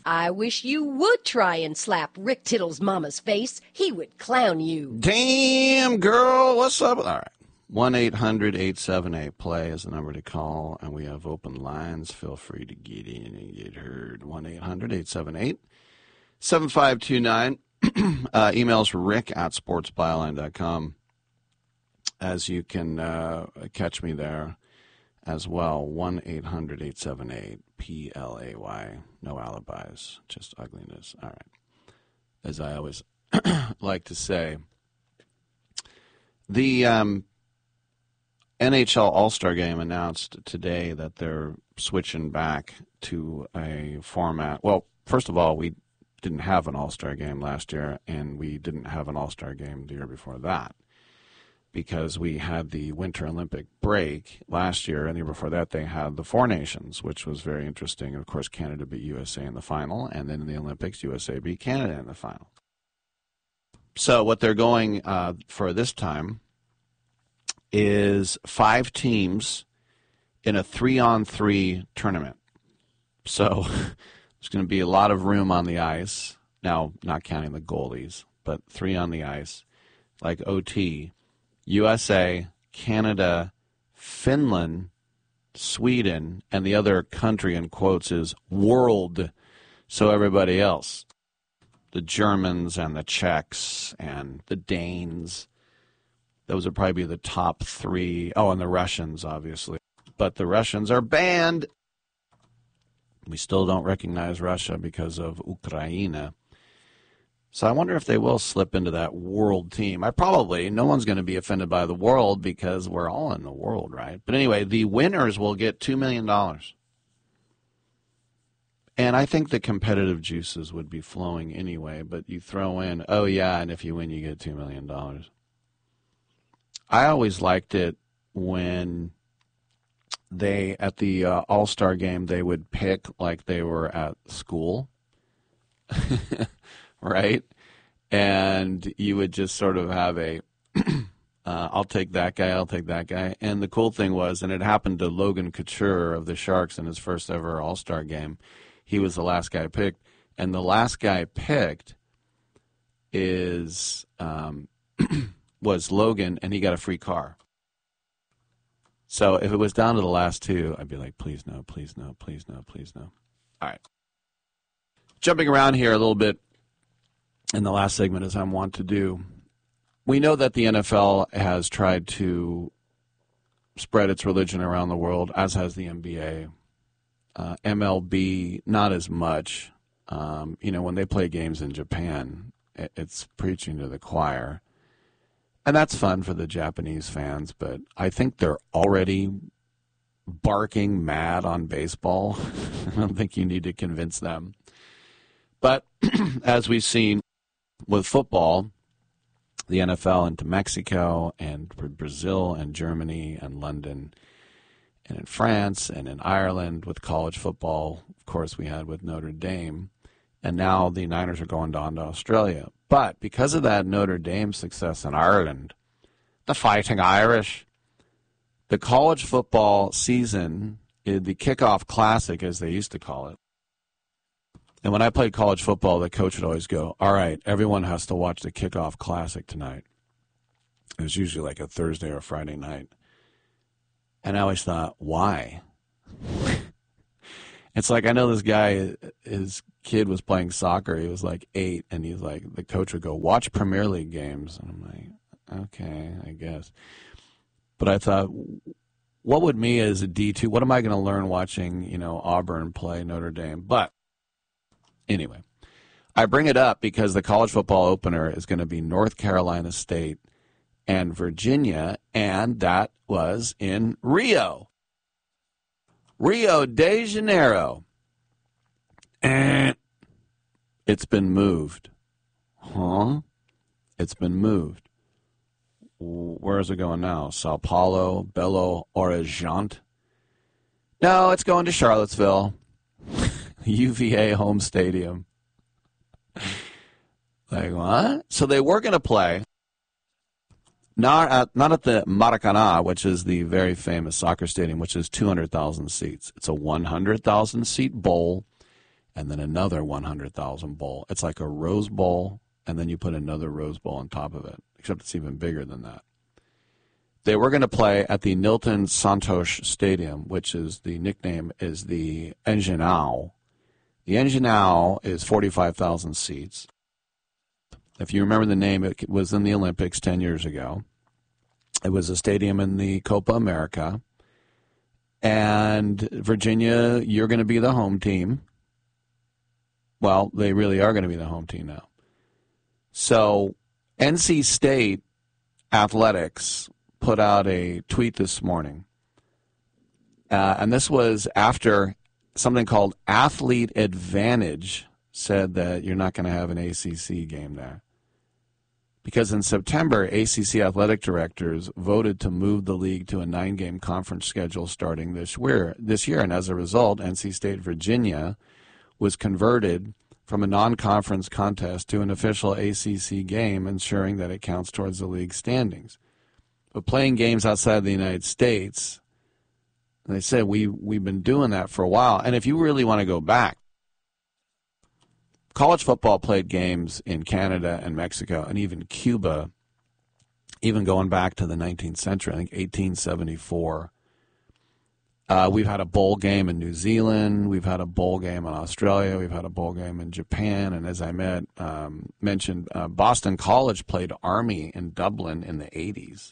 I wish you would try and slap Rick Tittle's mama's face. He would clown you. Damn, girl, what's up? All right. 1-800-878-PLAY is the number to call, and we have open lines. Feel free to get in and get heard. 1-800-878-7529. Emails rick@sportsbyline.com, as you can catch me there as well. 1-800-878-PLAY. No alibis, just ugliness. All right. As I always like to say, the NHL All-Star Game announced today that they're switching back to a format. Well, first of all, we didn't have an All-Star Game last year, and we didn't have an All-Star Game the year before that, because we had the Winter Olympic break last year, and the year before that they had the Four Nations, which was very interesting. And of course, Canada beat USA in the final, and then in the Olympics, USA beat Canada in the final. So what they're going for this time is 5 teams in a 3-on-3 tournament. So there's going to be a lot of room on the ice. Now, not counting the goalies, but 3 on the ice, like OT. USA, Canada, Finland, Sweden, and the other country in quotes is world. So everybody else, the Germans and the Czechs and the Danes, those would probably be the top 3. Oh, and the Russians, obviously. But the Russians are banned. We still don't recognize Russia because of Ukraine. So I wonder if they will slip into that world team. No one's going to be offended by the world because we're all in the world, right? But anyway, the winners will get $2 million. And I think the competitive juices would be flowing anyway, but you throw in, oh yeah, and if you win, you get $2 million. I always liked it when they, at the All-Star Game, they would pick like they were at school. Right? And you would just sort of have a, I'll take that guy. And the cool thing was, and it happened to Logan Couture of the Sharks in his first ever All-Star Game, he was the last guy picked. And the last guy picked was Logan, and he got a free car. So if it was down to the last 2, I'd be like, please no, please no, please no, please no. All right. Jumping around here a little bit, in the last segment, as I want to do, we know that the NFL has tried to spread its religion around the world, as has the NBA. MLB, not as much. When they play games in Japan, it's preaching to the choir. And that's fun for the Japanese fans, but I think they're already barking mad on baseball. I don't think you need to convince them. But as we've seen with football, the NFL into Mexico and Brazil and Germany and London and in France and in Ireland with college football, of course, we had with Notre Dame. And now the Niners are going down to Australia. But because of that Notre Dame success in Ireland, the Fighting Irish, the college football season, the kickoff classic, as they used to call it. And when I played college football, the coach would always go, all right, everyone has to watch the kickoff classic tonight. It was usually like a Thursday or Friday night. And I always thought, why? It's like, I know this guy, his kid was playing soccer. He was like 8, and he's like, the coach would go, watch Premier League games. And I'm like, okay, I guess. But I thought, what would me as a D2, what am I going to learn watching, Auburn play Notre Dame? But anyway, I bring it up because the college football opener is going to be North Carolina State and Virginia, and that was in Rio de Janeiro. And it's been moved. Huh? It's been moved. Where is it going now? Sao Paulo, Belo Horizonte? No, it's going to Charlottesville. UVA home stadium. Like, what? So they were going to play, not at the Maracanã, which is the very famous soccer stadium, which is 200,000 seats. It's a 100,000 seat bowl, and then another 100,000 bowl. It's like a Rose Bowl, and then you put another Rose Bowl on top of it, except it's even bigger than that. They were going to play at the Nilton Santos Stadium, which is the nickname is the Engenhão. The Engenhão is 45,000 seats. If you remember the name, it was in the Olympics 10 years ago. It was a stadium in the Copa America. And Virginia, you're going to be the home team. Well, they really are going to be the home team now. So NC State Athletics put out a tweet this morning. And this was after something called Athlete Advantage said that you're not going to have an ACC game there. Because in September, ACC athletic directors voted to move the league to a 9-game conference schedule starting this year. And as a result, NC State Virginia was converted from a non-conference contest to an official ACC game, ensuring that it counts towards the league standings. But playing games outside the United States, they said we've been doing that for a while. And if you really want to go back, college football played games in Canada and Mexico and even Cuba, even going back to the 19th century, I think 1874. We've had a bowl game in New Zealand. We've had a bowl game in Australia. We've had a bowl game in Japan. And as I mentioned, Boston College played Army in Dublin in the 80s.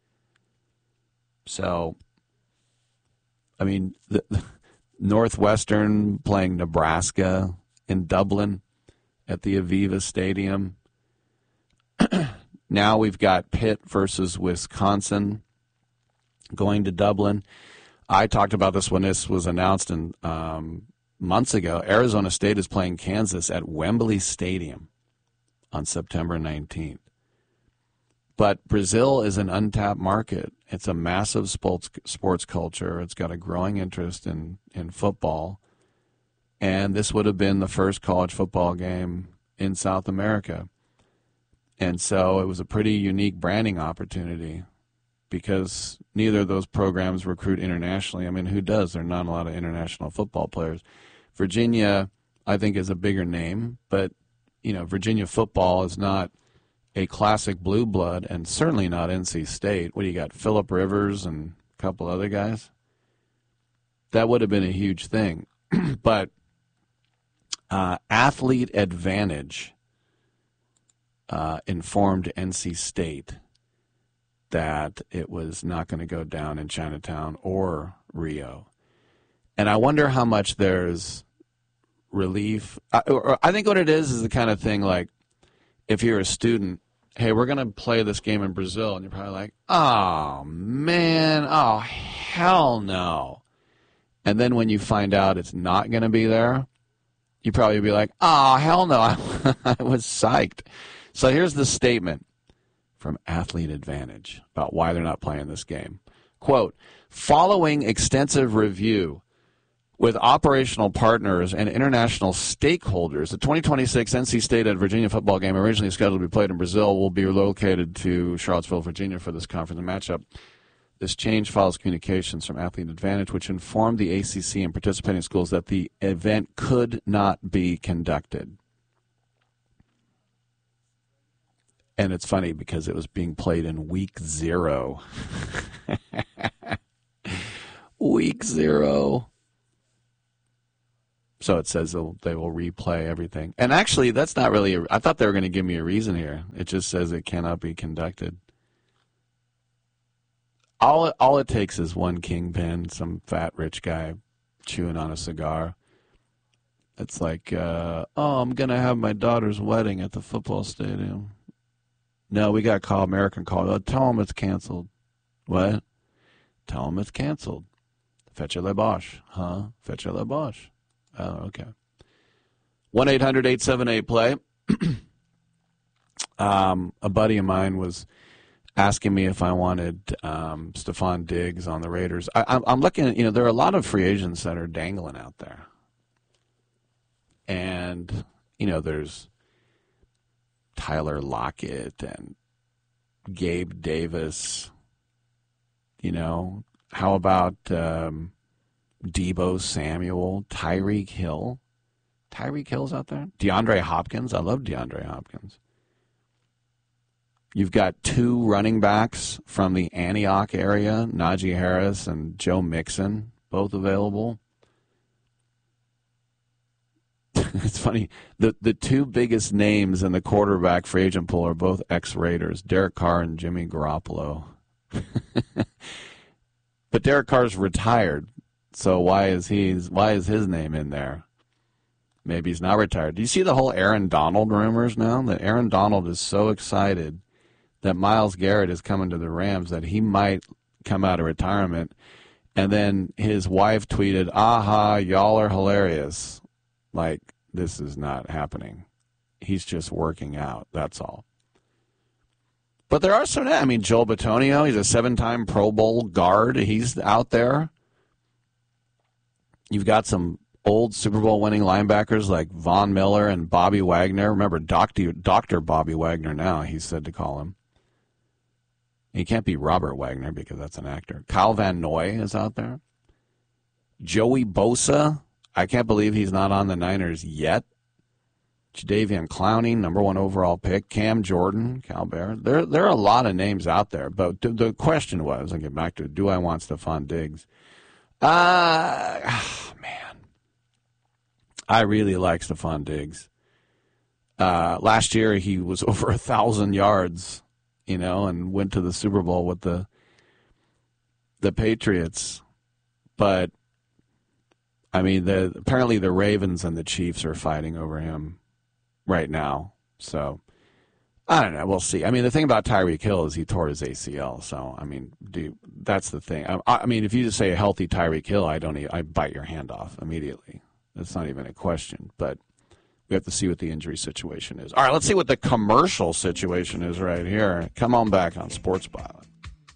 So, I mean, the Northwestern playing Nebraska in Dublin at the Aviva Stadium. Now we've got Pitt versus Wisconsin going to Dublin. I talked about this when this was announced months ago. Arizona State is playing Kansas at Wembley Stadium on September 19th. But Brazil is an untapped market. It's a massive sports culture. It's got a growing interest in football. And this would have been the first college football game in South America. And so it was a pretty unique branding opportunity because neither of those programs recruit internationally. I mean, who does? There are not a lot of international football players. Virginia, I think, is a bigger name, but, Virginia football is not a classic blue blood and certainly not NC State. What do you got, Phillip Rivers and a couple other guys? That would have been a huge thing. But Athlete Advantage informed NC State that it was not going to go down in Chinatown or Rio. And I wonder how much there's relief. I think what it is the kind of thing like if you're a student, hey, we're going to play this game in Brazil, and you're probably like, oh, man, oh, hell no. And then when you find out it's not going to be there, you probably be like, oh, hell no, I was psyched. So here's the statement from Athlete Advantage about why they're not playing this game. Quote, following extensive review with operational partners and international stakeholders, the 2026 NC State at Virginia football game, originally scheduled to be played in Brazil, will be relocated to Charlottesville, Virginia for this conference matchup. This change follows communications from Athlete Advantage, which informed the ACC and participating schools that the event could not be conducted. And it's funny because it was being played in week 0. Week 0. So it says they will replay everything. And actually, that's not really I thought they were going to give me a reason here. It just says it cannot be conducted. All it takes is one kingpin, some fat rich guy chewing on a cigar. It's like, I'm going to have my daughter's wedding at the football stadium. No, we got call American call. Oh, tell them it's canceled. What? Tell them it's canceled. Fetch le Bosch. Huh? Fetch le Bosch. Oh, okay. 1-800-878-PLAY. A buddy of mine was asking me if I wanted Stephon Diggs on the Raiders. I'm looking at, there are a lot of free agents that are dangling out there. And, there's Tyler Lockett and Gabe Davis. How about Deebo Samuel, Tyreek Hill? Tyreek Hill's out there. DeAndre Hopkins. I love DeAndre Hopkins. You've got 2 running backs from the Antioch area, Najee Harris and Joe Mixon, both available. It's funny. The 2 biggest names in the quarterback free agent pool are both ex-Raiders, Derek Carr and Jimmy Garoppolo. But Derek Carr's retired, so why is his name in there? Maybe he's not retired. Do you see the whole Aaron Donald rumors now? That Aaron Donald is so excited that Myles Garrett is coming to the Rams that he might come out of retirement. And then his wife tweeted, "Aha, y'all are hilarious." Like, this is not happening. He's just working out. That's all. But there are some, I mean, Joel Bitonio, he's a 7-time Pro Bowl guard. He's out there. You've got some old Super Bowl winning linebackers like Von Miller and Bobby Wagner. Remember, Dr. Bobby Wagner now, he's said to call him. He can't be Robert Wagner because that's an actor. Kyle Van Noy is out there. Joey Bosa. I can't believe he's not on the Niners yet. Jadeveon Clowney, number 1 overall pick. Cam Jordan, Cal Bear. There are a lot of names out there. But the question was, I'll get back to it, do I want Stephon Diggs? Man. I really like Stephon Diggs. Last year he was over 1,000 yards, and went to the Super Bowl with the Patriots. But I mean, apparently the Ravens and the Chiefs are fighting over him right now. So, I don't know. We'll see. I mean, the thing about Tyreek Hill is he tore his ACL. So, I mean, that's the thing. I mean, if you just say a healthy Tyreek Hill, I bite your hand off immediately. That's not even a question. But we have to see what the injury situation is. All right, let's see what the commercial situation is right here. Come on back on Sports Byline.